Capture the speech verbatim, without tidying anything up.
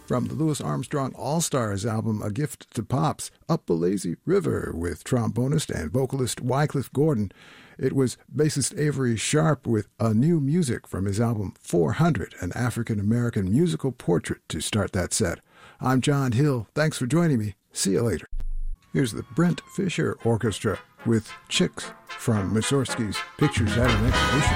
From the Louis Armstrong All-Stars album A Gift to Pops, Up a Lazy River with trombonist and vocalist Wycliffe Gordon. It was bassist Avery Sharp with A New Music from his album four hundred, an African-American musical portrait to start that set. I'm John Hill. Thanks for joining me. See you later. Here's the Brent Fisher Orchestra with Chicks from Mussorgsky's Pictures at an Exhibition.